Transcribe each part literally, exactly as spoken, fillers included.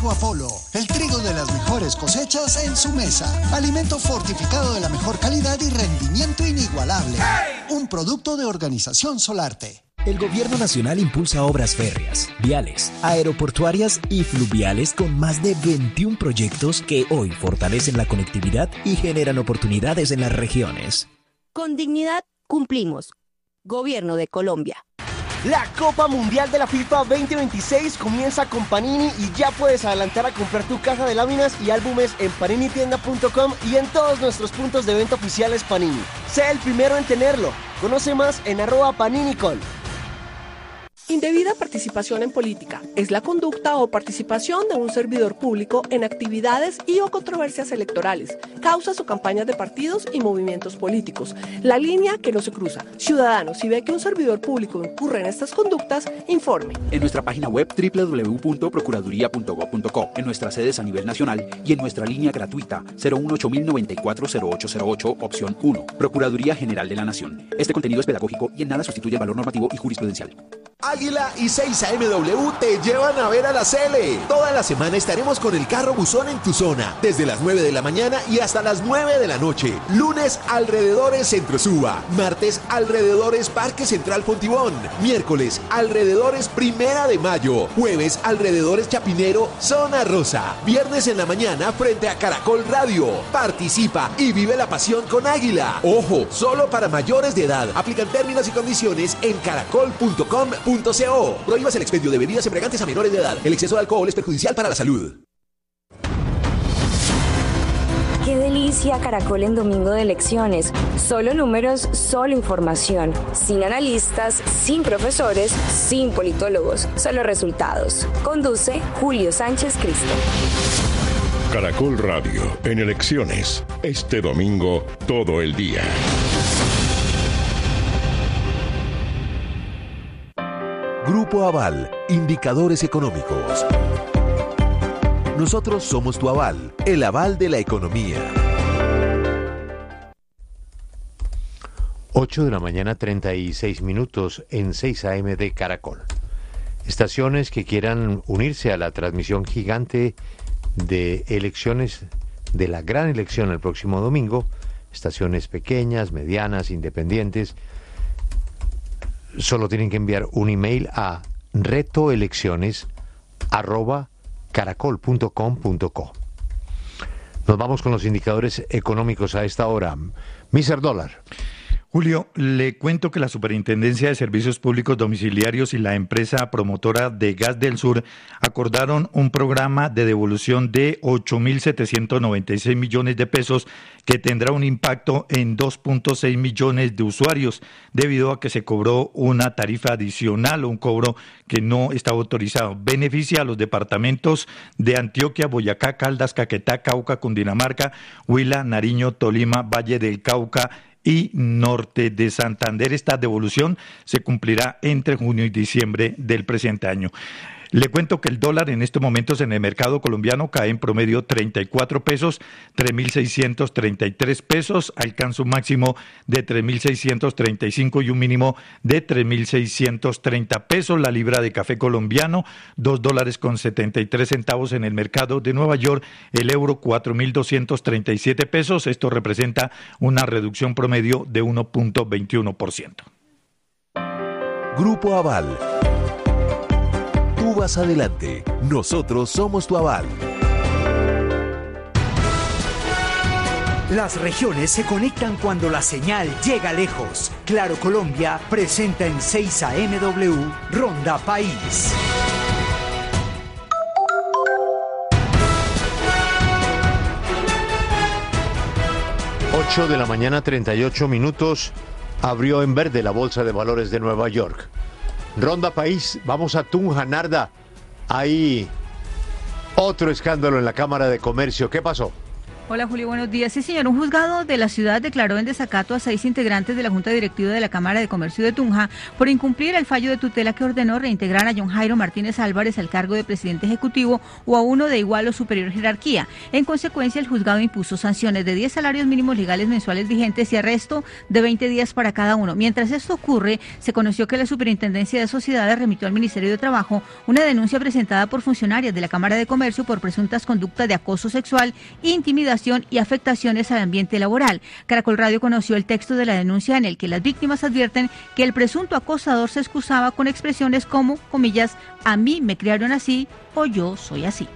Trigo Apolo, el trigo de las mejores cosechas en su mesa. Alimento fortificado de la mejor calidad y rendimiento inigualable. Un producto de Organización Solarte. El Gobierno Nacional impulsa obras férreas, viales, aeroportuarias y fluviales con más de veintiún proyectos que hoy fortalecen la conectividad y generan oportunidades en las regiones. Con dignidad cumplimos. Gobierno de Colombia. La Copa Mundial de la FIFA veinte veintiséis comienza con Panini y ya puedes adelantar a comprar tu caja de láminas y álbumes en panini tienda punto com y en todos nuestros puntos de venta oficiales Panini. Sé el primero en tenerlo. Conoce más en arroba paninicol. Indebida participación en política es la conducta o participación de un servidor público en actividades y o controversias electorales, causas o campañas de partidos y movimientos políticos. La línea que no se cruza. Ciudadano, si ve que un servidor público incurre en estas conductas, informe. En nuestra página web doble u doble u doble u punto procuraduría punto gob punto co, en nuestras sedes a nivel nacional y en nuestra línea gratuita cero uno ocho mil noventa y cuatro cero ocho cero ocho, opción uno. Procuraduría General de la Nación. Este contenido es pedagógico y en nada sustituye el valor normativo y jurisprudencial. Águila y seis A M W te llevan a ver a la Cele. Toda la semana estaremos con el carro buzón en tu zona, desde las nueve de la mañana y hasta las nueve de la noche. Lunes, alrededores Centro Suba. Martes, alrededores Parque Central Fontibón. Miércoles, alrededores Primera de Mayo. Jueves, alrededores Chapinero, Zona Rosa. Viernes en la mañana, frente a Caracol Radio. Participa y vive la pasión con Águila. Ojo, solo para mayores de edad. Aplican términos y condiciones en caracol punto com punto co. Prohíbas el expendio de bebidas embriagantes a menores de edad. El exceso de alcohol es perjudicial para la salud. ¡Qué delicia Caracol en domingo de elecciones! Solo números, solo información. Sin analistas, sin profesores, sin politólogos. Solo resultados. Conduce Julio Sánchez Cristo. Caracol Radio en elecciones. Este domingo, todo el día. Grupo Aval, indicadores económicos. Nosotros somos tu aval, el aval de la economía. ocho de la mañana, treinta y seis minutos en seis A M de Caracol. Estaciones que quieran unirse a la transmisión gigante de elecciones, de la gran elección el próximo domingo, estaciones pequeñas, medianas, independientes, solo tienen que enviar un email a retoelecciones arroba caracol punto com punto co. Nos vamos con los indicadores económicos a esta hora. míster Dólar. Julio, le cuento que la Superintendencia de Servicios Públicos Domiciliarios y la empresa promotora de Gas del Sur acordaron un programa de devolución de ocho mil setecientos noventa y seis millones de pesos que tendrá un impacto en dos punto seis millones de usuarios debido a que se cobró una tarifa adicional o un cobro que no estaba autorizado. Beneficia a los departamentos de Antioquia, Boyacá, Caldas, Caquetá, Cauca, Cundinamarca, Huila, Nariño, Tolima, Valle del Cauca y Norte de Santander. Esta devolución se cumplirá entre junio y diciembre del presente año. Le cuento que el dólar en estos momentos en el mercado colombiano cae en promedio treinta y cuatro pesos, tres mil seiscientos treinta y tres pesos, alcanza un máximo de tres mil seiscientos treinta y cinco y un mínimo de tres mil seiscientos treinta pesos. La libra de café colombiano, dos dólares con setenta y tres centavos en el mercado de Nueva York, el euro cuatro mil doscientos treinta y siete pesos, esto representa una reducción promedio de uno punto veintiuno por ciento. Grupo Aval. Tú vas adelante, nosotros somos tu aval. Las regiones se conectan cuando la señal llega lejos. Claro Colombia presenta en seis A M W Ronda País. ocho de la mañana, treinta y ocho minutos. Abrió en verde la Bolsa de Valores de Nueva York. Ronda País, vamos a Tunja, Narda. Hay otro escándalo en la Cámara de Comercio. ¿Qué pasó? Hola Julio, buenos días. Sí señor, un juzgado de la ciudad declaró en desacato a seis integrantes de la Junta Directiva de la Cámara de Comercio de Tunja por incumplir el fallo de tutela que ordenó reintegrar a John Jairo Martínez Álvarez al cargo de presidente ejecutivo o a uno de igual o superior jerarquía. En consecuencia, el juzgado impuso sanciones de diez salarios mínimos legales mensuales vigentes y arresto de veinte días para cada uno. Mientras esto ocurre, se conoció que la Superintendencia de Sociedades remitió al Ministerio de Trabajo una denuncia presentada por funcionarias de la Cámara de Comercio por presuntas conductas de acoso sexual, intimidación y afectaciones al ambiente laboral. Caracol Radio conoció el texto de la denuncia en el que las víctimas advierten que el presunto acosador se excusaba con expresiones como, comillas, a mí me criaron así o yo soy así.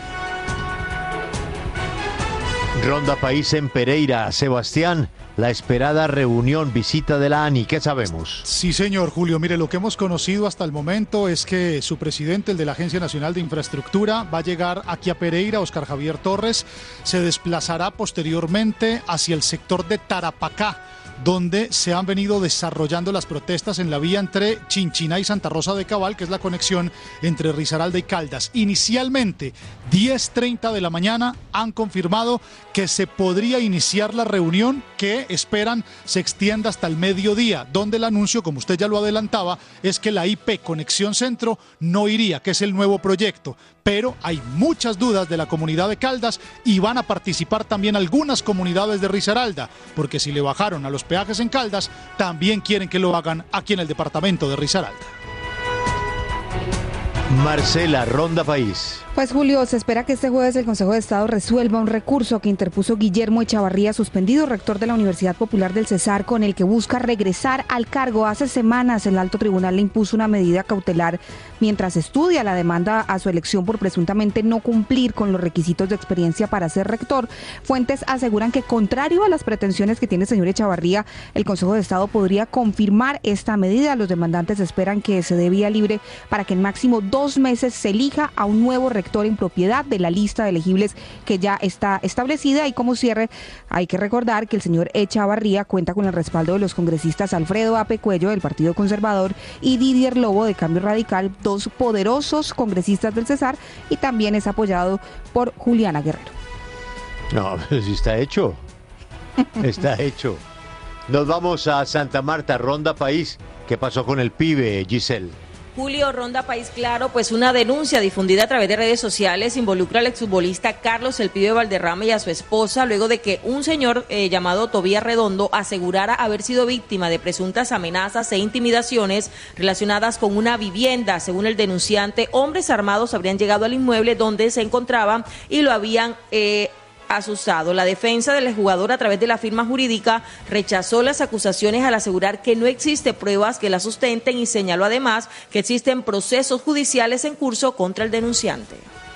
Ronda País en Pereira. Sebastián, la esperada reunión, visita de la ANI, ¿qué sabemos? Sí, señor Julio. Mire, lo que hemos conocido hasta el momento es que su presidente, el de la Agencia Nacional de Infraestructura, va a llegar aquí a Pereira, Oscar Javier Torres, se desplazará posteriormente hacia el sector de Tarapacá, donde se han venido desarrollando las protestas en la vía entre Chinchiná y Santa Rosa de Cabal, que es la conexión entre Risaralda y Caldas. Inicialmente, diez treinta de la mañana, han confirmado que se podría iniciar la reunión que esperan se extienda hasta el mediodía, donde el anuncio, como usted ya lo adelantaba, es que la I P Conexión Centro no iría, que es el nuevo proyecto. Pero hay muchas dudas de la comunidad de Caldas y van a participar también algunas comunidades de Risaralda, porque si le bajaron a los peajes en Caldas, también quieren que lo hagan aquí en el departamento de Risaralda. Marcela, Ronda País. Pues Julio, se espera que este jueves el Consejo de Estado resuelva un recurso que interpuso Guillermo Echavarría, suspendido rector de la Universidad Popular del Cesar, con el que busca regresar al cargo. Hace semanas el alto tribunal le impuso una medida cautelar mientras estudia la demanda a su elección por presuntamente no cumplir con los requisitos de experiencia para ser rector. Fuentes aseguran que, contrario a las pretensiones que tiene el señor Echavarría, el Consejo de Estado podría confirmar esta medida. Los demandantes esperan que se dé vía libre para que en máximo dos meses se elija a un nuevo rector en propiedad de la lista de elegibles que ya está establecida. Y como cierre, hay que recordar que el señor Echavarría cuenta con el respaldo de los congresistas Alfredo Ape Cuello del Partido Conservador y Didier Lobo de Cambio Radical, dos poderosos congresistas del Cesar, y también es apoyado por Juliana Guerrero. No, pero sí está hecho. Está hecho. Nos vamos a Santa Marta, Ronda País. ¿Qué pasó con el pibe, Giselle? Julio, Ronda País Claro, pues una denuncia difundida a través de redes sociales involucra al exfutbolista Carlos El Pibe Valderrama y a su esposa luego de que un señor eh, llamado Tobías Redondo asegurara haber sido víctima de presuntas amenazas e intimidaciones relacionadas con una vivienda. Según el denunciante, hombres armados habrían llegado al inmueble donde se encontraba y lo habían eh, asustado. La defensa del jugador, a través de la firma jurídica, rechazó las acusaciones al asegurar que no existe pruebas que la sustenten y señaló además que existen procesos judiciales en curso contra el denunciante.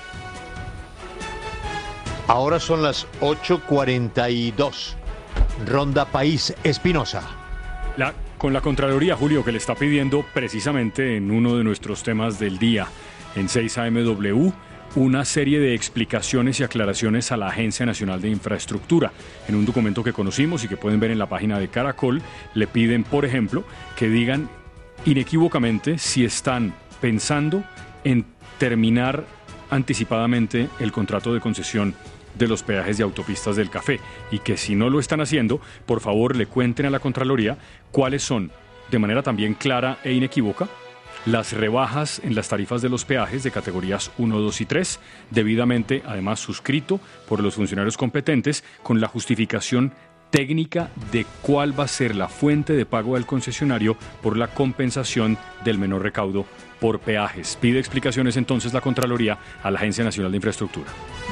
Ahora son las ocho cuarenta y dos. Ronda País, Espinosa. La, con la Contraloría, Julio, que le está pidiendo precisamente en uno de nuestros temas del día, en seis A M W, una serie de explicaciones y aclaraciones a la Agencia Nacional de Infraestructura. En un documento que conocimos y que pueden ver en la página de Caracol, le piden, por ejemplo, que digan inequívocamente si están pensando en terminar anticipadamente el contrato de concesión de los peajes de autopistas del Café, y que si no lo están haciendo, por favor le cuenten a la Contraloría cuáles son, de manera también clara e inequívoca, las rebajas en las tarifas de los peajes de categorías uno, dos y tres, debidamente además suscrito por los funcionarios competentes con la justificación técnica de cuál va a ser la fuente de pago del concesionario por la compensación del menor recaudo por peajes. Pide explicaciones entonces la Contraloría a la Agencia Nacional de Infraestructura.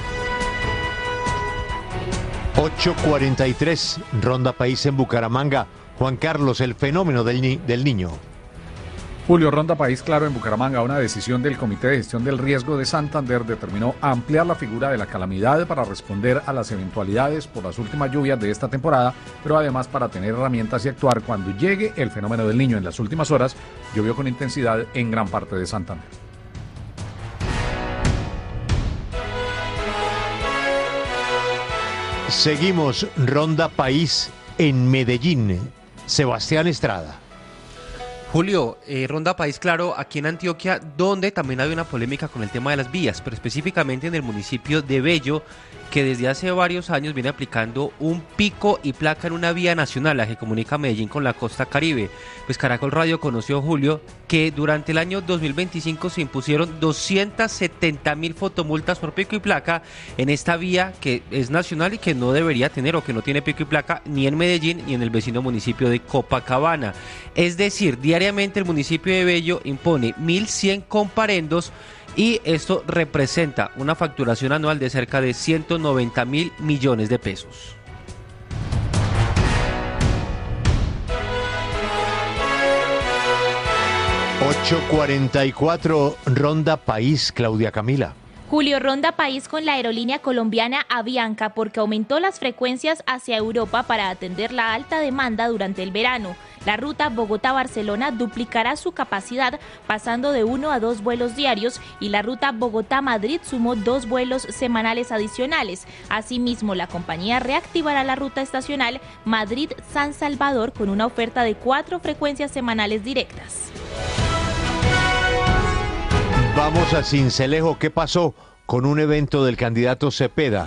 ocho cuarenta y tres, Ronda País en Bucaramanga. Juan Carlos, el fenómeno del, ni- del niño. Julio, Ronda País Claro en Bucaramanga. Una decisión del Comité de Gestión del Riesgo de Santander determinó ampliar la figura de la calamidad para responder a las eventualidades por las últimas lluvias de esta temporada, pero además para tener herramientas y actuar cuando llegue el fenómeno del niño. En las últimas horas llovió con intensidad en gran parte de Santander. Seguimos, Ronda País en Medellín. Sebastián Estrada. Julio, eh, Ronda País Claro, aquí en Antioquia, donde también hay una polémica con el tema de las vías, pero específicamente en el municipio de Bello, que desde hace varios años viene aplicando un pico y placa en una vía nacional, la que comunica Medellín con la costa Caribe. Pues Caracol Radio conoció, Julio, que durante el año dos mil veinticinco se impusieron doscientas setenta mil fotomultas por pico y placa en esta vía que es nacional y que no debería tener o que no tiene pico y placa ni en Medellín ni en el vecino municipio de Copacabana. Es decir, diariamente el municipio de Bello impone mil cien comparendos y esto representa una facturación anual de cerca de ciento noventa mil millones de pesos. ocho cuarenta y cuatro, Ronda País, Claudia Camila. Julio, Ronda País con la aerolínea colombiana Avianca porque aumentó las frecuencias hacia Europa para atender la alta demanda durante el verano. La ruta Bogotá-Barcelona duplicará su capacidad pasando de uno a dos vuelos diarios y la ruta Bogotá-Madrid sumó dos vuelos semanales adicionales. Asimismo, la compañía reactivará la ruta estacional Madrid-San Salvador con una oferta de cuatro frecuencias semanales directas. Vamos a Sincelejo. ¿Qué pasó con un evento del candidato Cepeda?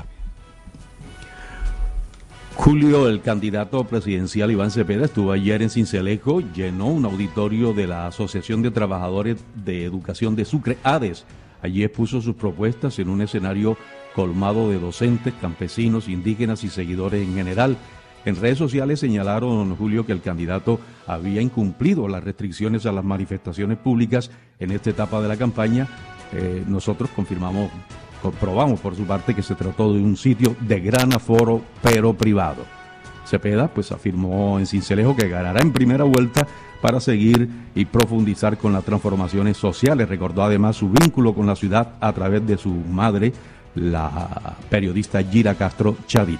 Julio, el candidato presidencial Iván Cepeda estuvo ayer en Sincelejo, llenó un auditorio de la Asociación de Trabajadores de Educación de Sucre, ADES. Allí expuso sus propuestas en un escenario colmado de docentes, campesinos, indígenas y seguidores en general. En redes sociales señalaron, Julio, que el candidato había incumplido las restricciones a las manifestaciones públicas en esta etapa de la campaña. Eh, nosotros confirmamos, comprobamos por su parte que se trató de un sitio de gran aforo, pero privado. Cepeda pues afirmó en Sincelejo que ganará en primera vuelta para seguir y profundizar con las transformaciones sociales. Recordó además su vínculo con la ciudad a través de su madre, la periodista Gira Castro Chadit.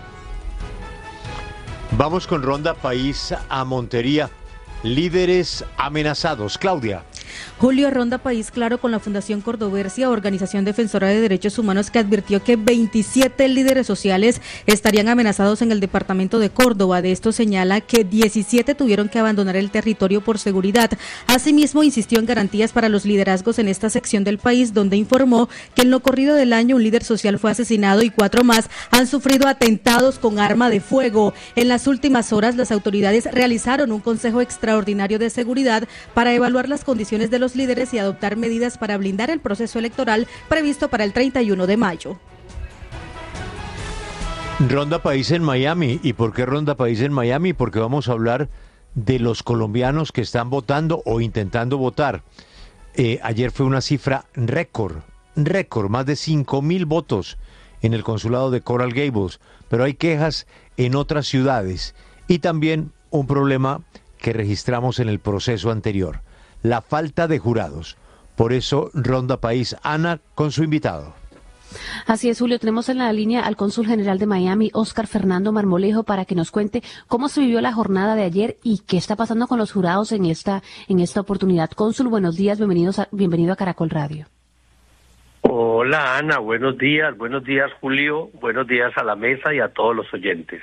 Vamos con Ronda País a Montería. Líderes amenazados. Claudia. Julio, Ronda País Claro con la Fundación Cordoversia, organización defensora de derechos humanos, que advirtió que veintisiete líderes sociales estarían amenazados en el departamento de Córdoba. De esto señala que diecisiete tuvieron que abandonar el territorio por seguridad. Asimismo, insistió en garantías para los liderazgos en esta sección del país, donde informó que en lo corrido del año un líder social fue asesinado y cuatro más han sufrido atentados con arma de fuego. En las últimas horas, las autoridades realizaron un consejo extraordinario de seguridad para evaluar las condiciones de los líderes y adoptar medidas para blindar el proceso electoral previsto para el treinta y uno de mayo. Ronda País en Miami. ¿Y por qué Ronda País en Miami? Porque vamos a hablar de los colombianos que están votando o intentando votar. Eh, ayer fue una cifra récord, récord, más de cinco mil votos en el consulado de Coral Gables, pero hay quejas en otras ciudades y también un problema que registramos en el proceso anterior, la falta de jurados. Por eso, Ronda País, Ana, con su invitado. Así es, Julio, tenemos en la línea al cónsul general de Miami, Óscar Fernando Marmolejo, para que nos cuente cómo se vivió la jornada de ayer y qué está pasando con los jurados en esta en esta oportunidad. Cónsul, buenos días, bienvenidos a, bienvenido a Caracol Radio. Hola, Ana, buenos días, buenos días, Julio, buenos días a la mesa y a todos los oyentes.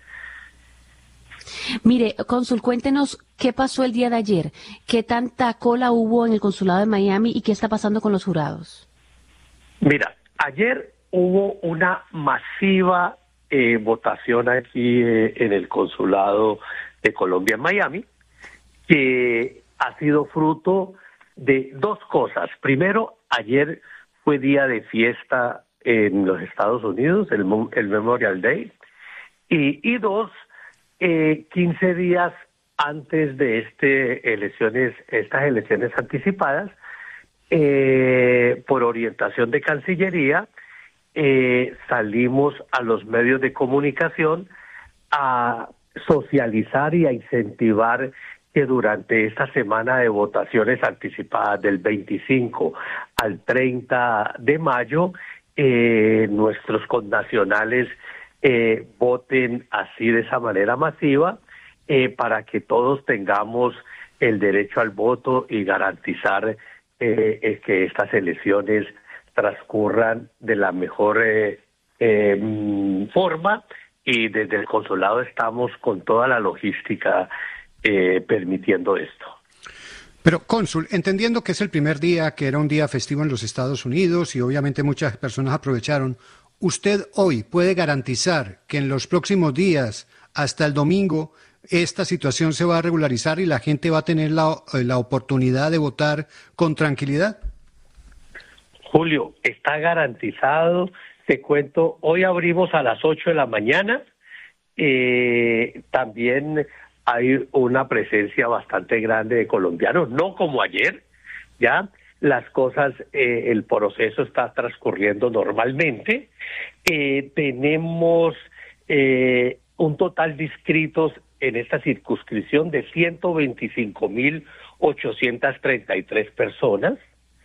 Mire, cónsul, cuéntenos qué pasó el día de ayer, qué tanta cola hubo en el consulado de Miami y qué está pasando con los jurados. Mira, ayer hubo una masiva eh, votación aquí eh, en el consulado de Colombia en Miami, que ha sido fruto de dos cosas. Primero, ayer fue día de fiesta en los Estados Unidos, el, el Memorial Day, y, y dos, Eh, quince días antes de este elecciones, estas elecciones anticipadas, eh, por orientación de Cancillería, eh, salimos a los medios de comunicación a socializar y a incentivar que durante esta semana de votaciones anticipadas del veinticinco al treinta de mayo, eh, nuestros connacionales Eh, voten así de esa manera masiva eh, para que todos tengamos el derecho al voto y garantizar eh, eh, que estas elecciones transcurran de la mejor eh, eh, forma, y desde el consulado estamos con toda la logística eh, permitiendo esto. Pero, cónsul, entendiendo que es el primer día, que era un día festivo en los Estados Unidos y obviamente muchas personas aprovecharon, ¿usted hoy puede garantizar que en los próximos días, hasta el domingo, esta situación se va a regularizar y la gente va a tener la, la oportunidad de votar con tranquilidad? Julio, está garantizado. Te cuento, hoy abrimos a las ocho de la mañana. Eh, también hay una presencia bastante grande de colombianos, no como ayer, ya las cosas, eh, el proceso está transcurriendo normalmente. Eh, tenemos eh, un total de inscritos en esta circunscripción de ciento veinticinco mil ochocientas treinta y tres personas.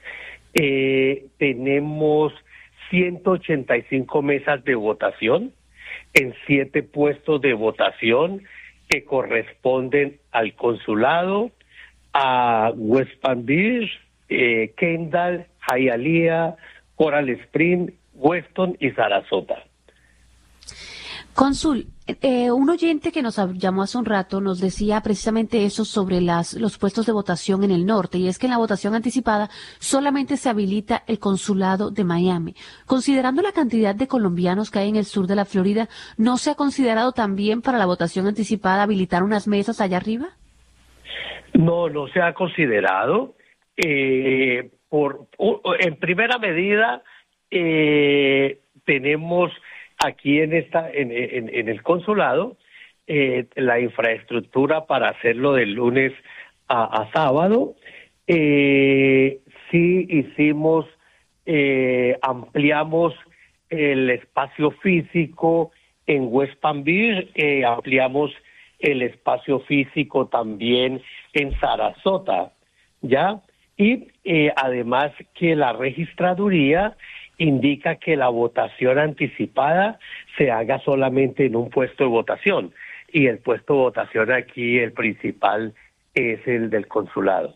Eh, tenemos ciento ochenta y cinco mesas de votación en siete puestos de votación que corresponden al consulado, a West Palm Beach, eh, Kendall, Hialeah, Coral Spring, Weston y Sarasota. Cónsul, eh, un oyente que nos llamó hace un rato nos decía precisamente eso sobre las, los puestos de votación en el norte, y es que en la votación anticipada solamente se habilita el consulado de Miami. Considerando la cantidad de colombianos que hay en el sur de la Florida, ¿no se ha considerado también para la votación anticipada habilitar unas mesas allá arriba? No, no se ha considerado. Eh, por, en primera medida, eh, tenemos aquí en esta en, en, en el consulado eh, la infraestructura para hacerlo de lunes a, a sábado. Eh, sí hicimos, eh, ampliamos el espacio físico en West Palm Beach, eh, ampliamos el espacio físico también en Sarasota, ¿ya? Y eh, además que la registraduría indica que la votación anticipada se haga solamente en un puesto de votación, y el puesto de votación aquí, el principal, es el del consulado.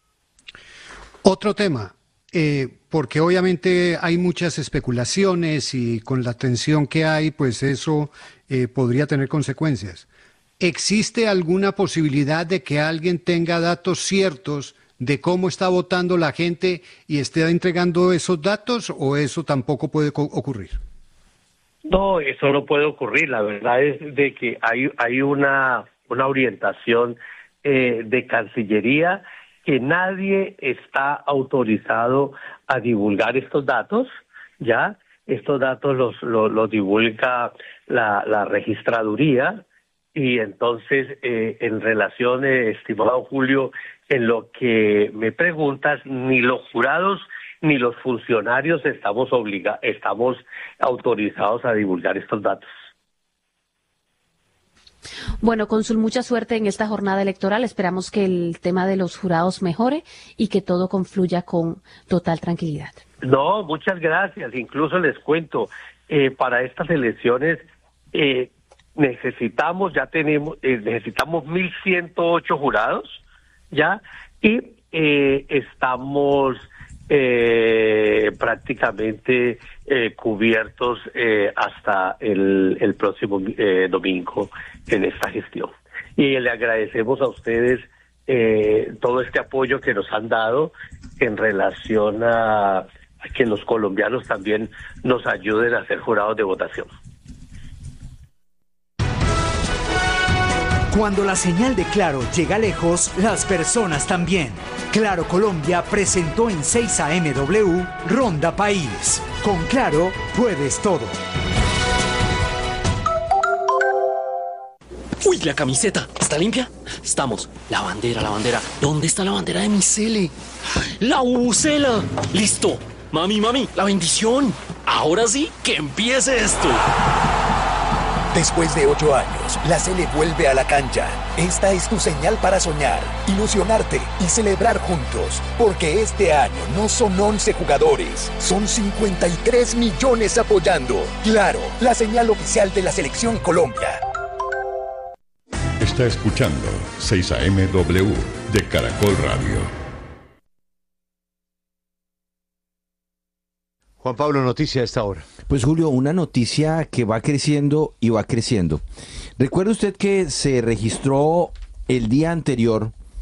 Otro tema, eh, porque obviamente hay muchas especulaciones y con la tensión que hay, pues eso eh, podría tener consecuencias. ¿Existe alguna posibilidad de que alguien tenga datos ciertos de cómo está votando la gente y esté entregando esos datos, o eso tampoco puede ocurrir? No, eso no puede ocurrir. La verdad es de que hay hay una una orientación eh, de Cancillería que nadie está autorizado a divulgar estos datos, ¿ya? Estos datos los los, los divulga la, la registraduría, y entonces eh, en relación, eh, estimado Julio, en lo que me preguntas, ni los jurados ni los funcionarios estamos obliga estamos autorizados a divulgar estos datos. Bueno, cónsul, mucha suerte en esta jornada electoral. Esperamos que el tema de los jurados mejore y que todo confluya con total tranquilidad. No, muchas gracias. Incluso les cuento, eh, para estas elecciones eh, necesitamos, ya tenemos, eh, necesitamos mil ciento ocho jurados, ya, y eh, estamos eh, prácticamente eh, cubiertos eh, hasta el, el próximo eh, domingo en esta gestión. Y le agradecemos a ustedes eh, todo este apoyo que nos han dado en relación a, a que los colombianos también nos ayuden a ser jurados de votación. Cuando la señal de Claro llega lejos, las personas también. Claro Colombia presentó en seis A M W Ronda País. Con Claro puedes todo. Uy, la camiseta, ¿está limpia? Estamos. La bandera, la bandera. ¿Dónde está la bandera de mi cele? ¡La bubucela! ¡Listo! Mami, mami, la bendición. Ahora sí, que empiece esto. Después de ocho años, la Sele vuelve a la cancha. Esta es tu señal para soñar, ilusionarte y celebrar juntos. Porque este año no son once jugadores, son cincuenta y tres millones apoyando. Claro, la señal oficial de la Selección Colombia. Está escuchando seis A M W de Caracol Radio. Juan Pablo, noticia a esta hora. Pues Julio, una noticia que va creciendo y va creciendo. Recuerda usted que se registró el día anterior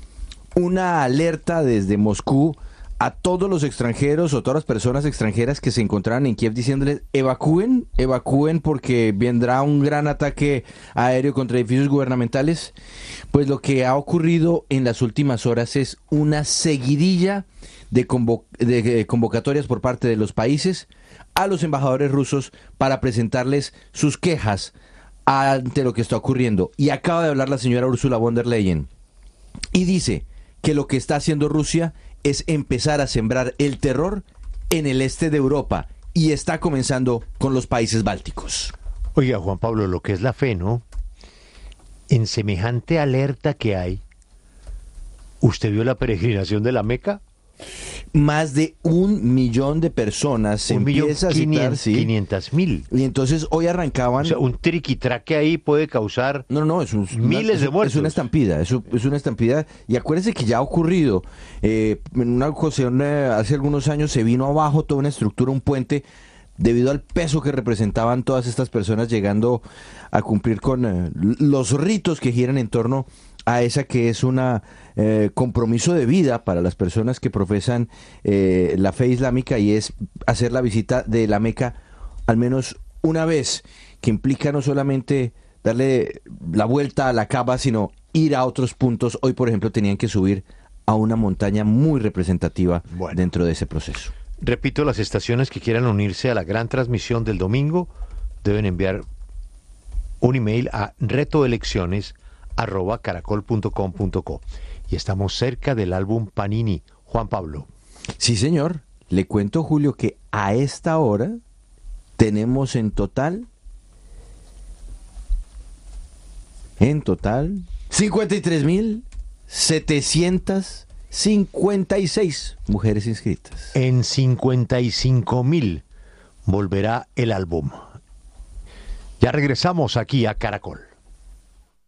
una alerta desde Moscú a todos los extranjeros o todas las personas extranjeras que se encontraran en Kiev diciéndoles evacúen, evacúen porque vendrá un gran ataque aéreo contra edificios gubernamentales. Pues lo que ha ocurrido en las últimas horas es una seguidilla de, convo- de convocatorias por parte de los países a los embajadores rusos para presentarles sus quejas ante lo que está ocurriendo. Y acaba de hablar la señora Ursula von der Leyen y dice que lo que está haciendo Rusia es empezar a sembrar el terror en el este de Europa y está comenzando con los países bálticos. Oiga, Juan Pablo, lo que es la fe, ¿no? En semejante alerta que hay, ¿usted vio la peregrinación de la Meca? Más de un millón de personas se un empieza a citar, sí. quinientas mil. Y entonces hoy arrancaban... O sea, un triquitraque ahí puede causar no, no, es un, miles una, de muertos. Es una estampida, es, es una estampida. Y acuérdense que ya ha ocurrido. Eh, en una ocasión, eh, hace algunos años, se vino abajo toda una estructura, un puente, debido al peso que representaban todas estas personas llegando a cumplir con eh, los ritos que giran en torno a esa que es un eh, compromiso de vida para las personas que profesan eh, la fe islámica, y es hacer la visita de la Meca al menos una vez, que implica no solamente darle la vuelta a la Kaaba, sino ir a otros puntos. Hoy, por ejemplo, tenían que subir a una montaña muy representativa bueno. dentro de ese proceso. Repito, las estaciones que quieran unirse a la gran transmisión del domingo deben enviar un email a retoelecciones arroba caracol punto com punto co. Y estamos cerca del álbum Panini. Juan Pablo. Sí, señor. Le cuento, Julio, que a esta hora tenemos en total, en total, cincuenta y tres mil setecientos cincuenta y seis mujeres inscritas. En cincuenta y cinco mil volverá el álbum. Ya regresamos aquí a Caracol.